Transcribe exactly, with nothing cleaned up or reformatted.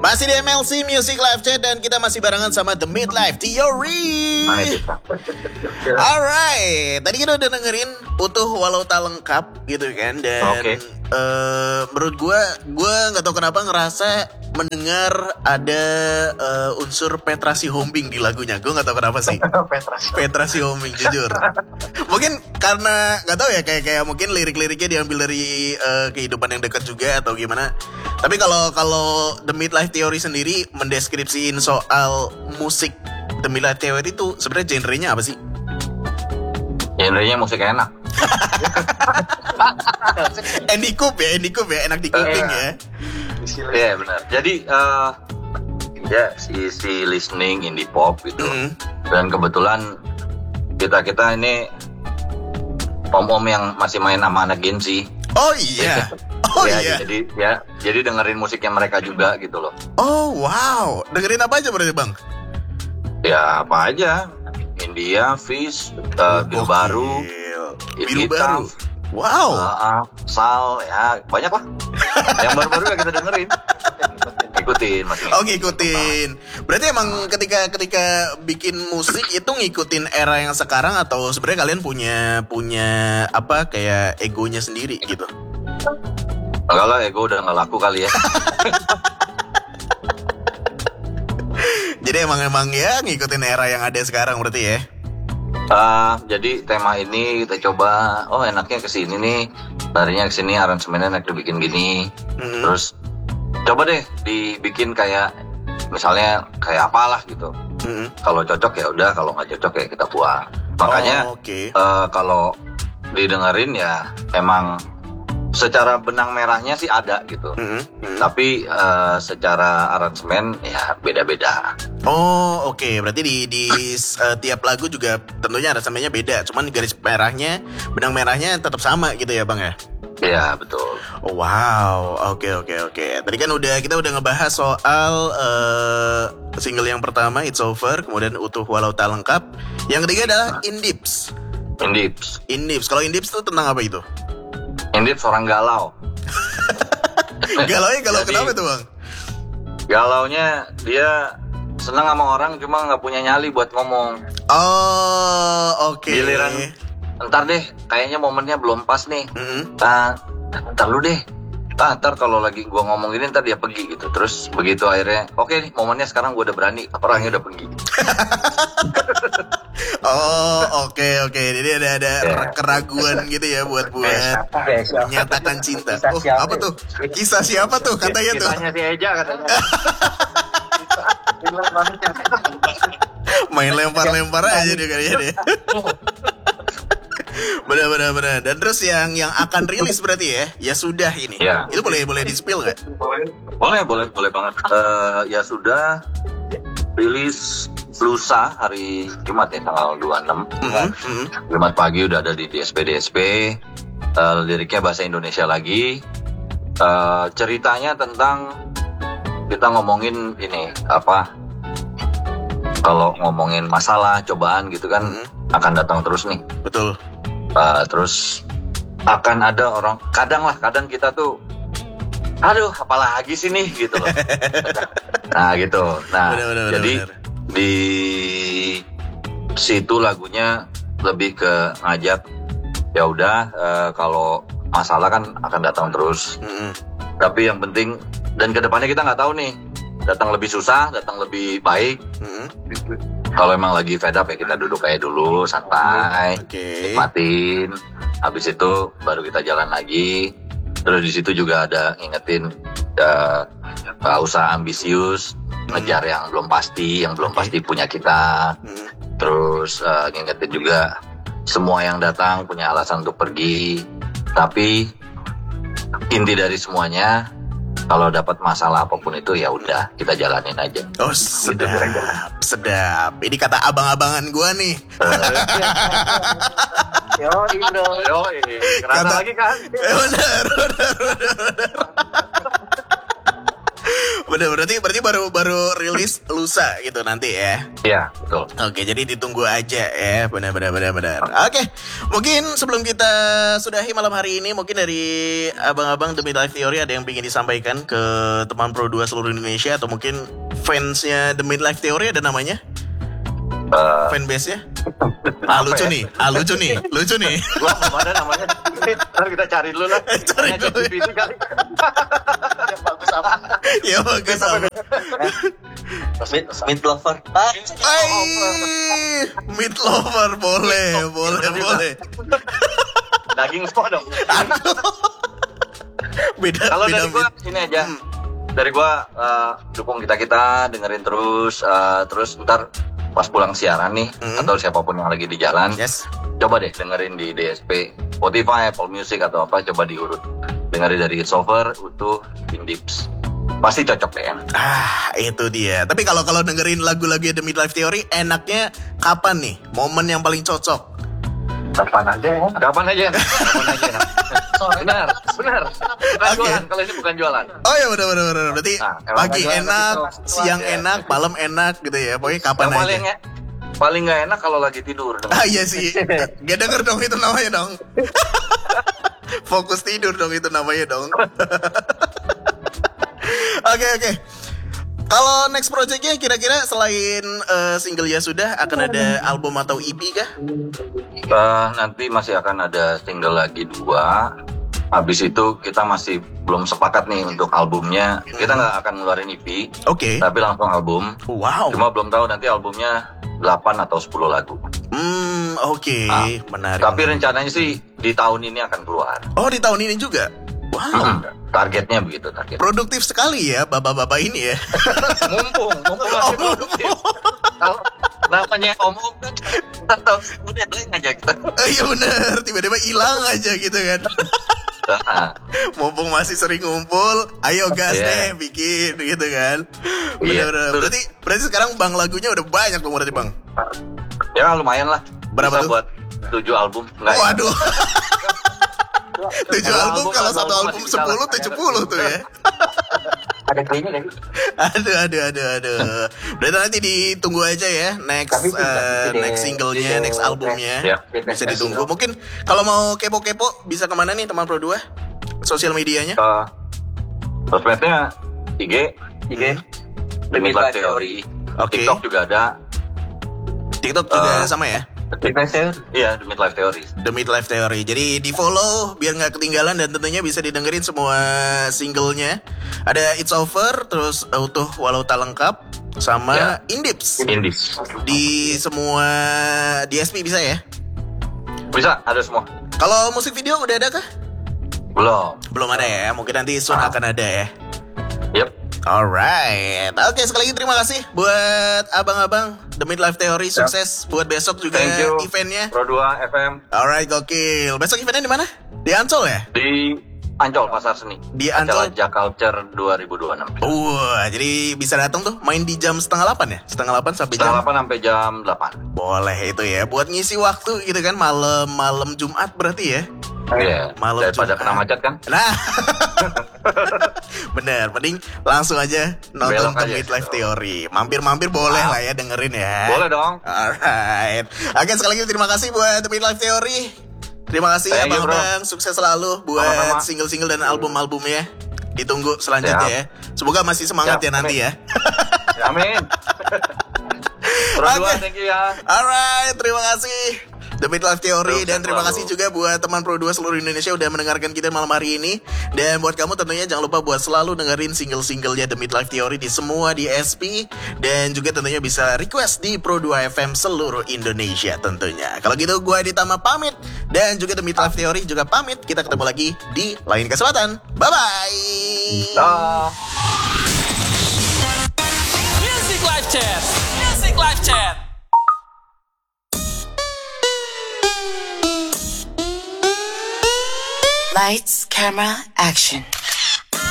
Masih di M L C Music Live Chat dan kita masih barengan sama The Midlife Theory. Alright, tadi kita udah dengerin Utuh Walau Tak Lengkap gitu kan. Dan okay. uh, menurut gue, gue gak tahu kenapa ngerasa mendengar ada uh, unsur Petra Sihombing di lagunya. Gue gak tahu kenapa sih. Petra Sihombing, jujur. Mungkin karena gak tahu ya, kayak kayak mungkin lirik-liriknya diambil dari uh, kehidupan yang dekat juga atau gimana. Tapi kalau kalau The Midlife Theory sendiri mendeskripsiin soal musik The Midlife Theory itu sebenarnya genrenya apa sih? Genrenya musik enak. Andy Coop ya, Andy Coop ya, enak di kuping ya. Iya yeah, benar. Jadi uh, ya si si listening indie pop gitu. Mm. Dan kebetulan kita kita ini om-om yang masih main sama anak Gen Z. Oh iya. Oh ya, iya. Jadi ya, jadi dengerin musiknya mereka juga gitu loh. Oh wow, dengerin apa aja berarti bang? Ya apa aja, India, Fish, uh, Bill Baru, Bill Baru. Wow. Uh, uh, Sal, ya banyak lah. Yang baru-baru ya kita dengerin. Ikutin, masih. Oh ngikutin. Berarti emang ketika ketika bikin musik itu ngikutin era yang sekarang atau sebenarnya kalian punya punya apa kayak egonya sendiri gitu? Enggak lah, ego udah gak laku kali ya. Jadi emang emang ya ngikutin era yang ada sekarang berarti ya. Uh, jadi tema ini kita coba, oh enaknya kesini nih, larinya kesini, aransemennya enak dibikin gini. Mm-hmm. Terus coba deh dibikin kayak misalnya kayak apalah gitu. Mm-hmm. Kalau cocok ya udah, kalau nggak cocok ya kita buang. Makanya oh, okay. uh, kalau didengerin ya emang secara benang merahnya sih ada gitu, mm-hmm. Mm-hmm. tapi uh, secara aransemen ya beda-beda. Oh oke, okay. Berarti di, di uh, tiap lagu juga tentunya aransemennya beda, cuman garis merahnya, benang merahnya tetap sama gitu ya bang ya? Iya betul. Oh, wow, oke okay, oke okay, oke. Okay. Tadi kan udah kita udah ngebahas soal uh, single yang pertama It's Over, kemudian Utuh Walau Tak Lengkap. Yang ketiga adalah Indips. Indips. Indips. Kalau Indips itu tentang apa itu? Indips orang galau. Galaunya galau kenapa tuh bang? Galaunya dia senang sama orang cuma nggak punya nyali buat ngomong. Oh oke. Okay. Giliran ntar deh, kayaknya momennya belum pas nih. Mm-hmm. Nah, ntar lu deh. Ah, ntar kalau lagi gua ngomong gini ntar dia pergi gitu. Terus begitu akhirnya, oke okay, nih momennya sekarang gua udah berani, orangnya udah pergi. Oh oke okay, oke. Okay. Jadi ada ada yeah. keraguan gitu ya buat buat menyatakan cinta. Oh apa tuh? Kisah siapa tuh katanya tuh? Kisahnya si Eja katanya. Main lempar-lempar aja dia kayaknya deh. Benar-benar benar. Dan terus yang yang akan rilis berarti ya? Ya sudah ini. Ya. Itu boleh boleh di-spill nggak? Boleh boleh boleh banget. Uh, ya sudah rilis lusa hari Jumat ya tanggal dua puluh enam. Mm-hmm. Jumat pagi udah ada di D S P D S P. Uh, liriknya bahasa Indonesia lagi. Uh, ceritanya tentang kita ngomongin ini apa? Kalau ngomongin masalah, cobaan gitu kan mm-hmm. akan datang terus nih. Betul. Uh, terus akan ada orang, kadang lah, kadang kita tuh, aduh, apalagi sih nih gitu loh. Nah gitu. Nah bener, bener, jadi bener. Di situ lagunya lebih ke ngajak, ya udah uh, kalau masalah kan akan datang terus. Mm-hmm. Tapi yang penting dan kedepannya kita nggak tahu nih, datang lebih susah, datang lebih baik. Mm-hmm. Kalau emang lagi fed up ya kita duduk kayak dulu, santai, okay. nikmatin. Habis itu baru kita jalan lagi. Terus di situ juga ada ngingetin uh, gak usah ambisius, hmm. ngejar yang belum pasti, yang belum okay. pasti punya kita. Hmm. Terus uh, ngingetin juga semua yang datang punya alasan untuk pergi. Tapi inti dari semuanya, kalau dapat masalah apapun itu ya udah kita jalanin aja. Oh sedap, gitu, sedap. Ini kata abang-abangan gue nih. Yo Indo, yo ini kerasa kata, lagi kan? Benar, benar, benar, benar. Bener, berarti berarti baru baru rilis lusa gitu nanti ya. Iya, betul. Oke, jadi ditunggu aja ya. Benar benar benar benar. Oke. Mungkin sebelum kita sudahi malam hari ini, mungkin dari abang-abang The Midlife Theory ada yang ingin disampaikan ke teman Pro dua seluruh Indonesia atau mungkin fansnya The Midlife Theory ada namanya? Uh, Fanbase-nya? Ah, lucu ya? nih, ah, lucu nih, lucu nih. Gua belum ada namanya. Ntar kita cari dulu lah. Cari dulu. Kali. Yang bagus apa? Ya bagus apa? Meat, meat lover. Hai, meat lover boleh, boleh, boleh. Daging semua dong. Beda. Kalau beda dari gua sini aja. Hmm. Dari gua uh, dukung kita kita, dengerin terus, uh, terus ntar pas pulang siaran nih, mm-hmm. atau siapapun yang lagi di jalan, yes. coba deh dengerin di D S P, Spotify, Apple Music atau apa, coba diurut. Dengerin dari It's Over, Utuh, Indips. Pasti cocok deh. Ah, itu dia. Tapi kalau kalau dengerin lagu-lagu The Midlife Theory, enaknya kapan nih? Momen yang paling cocok? Kapan aja ya? Kapan aja? Kapan aja? Benar, benar. Bukan okay. Jualan, kalau ini bukan jualan. Oh ya benar benar benar. Berarti nah, pagi enak, siang ya. enak, malam enak gitu ya. Pokoknya kapan yang aja. Paling ya, paling nggak enak kalau lagi tidur. Ah iya sih. Gak denger dong itu namanya dong. Fokus tidur dong itu namanya dong. Oke oke. Okay, okay. Kalau next projectnya kira-kira selain uh, single ya sudah akan ada album atau E P kah? Uh, nanti masih akan ada single lagi dua. Habis itu kita masih belum sepakat nih untuk albumnya. Kita nggak akan ngeluarin E P. Oke. Okay. Tapi langsung album. Wow. Cuma belum tahu nanti albumnya delapan atau sepuluh lagu. Hmm, oke. Okay. Nah, menarik. Tapi rencananya sih di tahun ini akan keluar. Oh, di tahun ini juga? Wow. Hmm, targetnya begitu target. Produktif sekali ya bapak-bapak ini ya. mumpung, mumpung masih oh, produktif. Kalau namanya omong kan atau udah doang aja gitu. Iya benar, tiba-tiba hilang aja gitu kan. Mumpung masih sering ngumpul, ayo gas yeah. deh bikin gitu kan. Benar-benar. Yeah. Berarti berarti sekarang bang lagunya udah banyak dong berarti bang. Ya lumayan lah. Berapa bisa tuh? Buat tujuh album. Nggak Waduh. Tujuh album, album kalau satu album sepuluh, tujuh puluh tuh ya. Ada kayaknya kan? Aduh, aduh, aduh, aduh. Berarti nanti ditunggu aja ya next uh, next singlenya, next albumnya. Ya. Bisa ditunggu. Mungkin kalau mau kepo-kepo bisa kemana nih teman Pro dua? Sosial medianya? Uh, Sosmednya I G, I G, The Midlife Theory. Okay. TikTok juga ada. TikTok juga uh, sama ya? The Midlife Theory? Iya, The Midlife Theory. The Midlife Theory. Jadi di follow biar nggak ketinggalan dan tentunya bisa didengerin semua singlenya. Ada It's Over, terus Utuh Walau Tak Lengkap, sama yeah. Indips. Indips. Di semua D S P bisa ya? Bisa, ada semua. Kalau musik video udah ada kah? Belum. Belum ada ya. Mungkin nanti soon ah. akan ada ya. Yep. Alright, oke okay, sekali lagi terima kasih buat abang-abang The Midlife Theory, sukses yep. buat besok juga eventnya. Pro dua F M. Alright, gokil. Besok eventnya di mana? Di Ancol ya? Di Ancol Pasar Seni. Di Ancol Jaculture dua ribu dua puluh enam. Wah, jadi bisa datang tuh main di jam setengah delapan ya? Setengah delapan sampai setengah jam delapan sampai jam delapan. Boleh itu ya, buat ngisi waktu gitu kan malam-malam Jumat berarti ya? Iya, yeah. Malam daripada Jumat. Kena macet kan? Nah, bener, mending langsung aja nonton The Midlife Theory. Mampir-mampir boleh ah. lah ya dengerin ya. Boleh dong. Alright. Oke, sekali lagi terima kasih buat The Midlife Theory. Terima kasih ya Bang, sukses selalu buat Sama-sama. single-single dan album-albumnya. Ditunggu selanjutnya Siap. ya. Semoga masih semangat Siap. ya nanti ya. Amin. Terus okay. thank you ya. Alright, terima kasih The Midlife Theory. Dan terima kasih juga buat teman Pro dua seluruh Indonesia udah mendengarkan kita malam hari ini. Dan buat kamu tentunya jangan lupa buat selalu dengerin single-singlenya The Midlife Theory di semua D S P. Dan juga tentunya bisa request di Pro dua F M seluruh Indonesia tentunya. Kalau gitu gue Aditama pamit. Dan juga The Midlife Theory juga pamit. Kita ketemu lagi di lain kesempatan. Bye-bye. Dah. Music Live Chat. Music Live Chat. Lights, camera, action.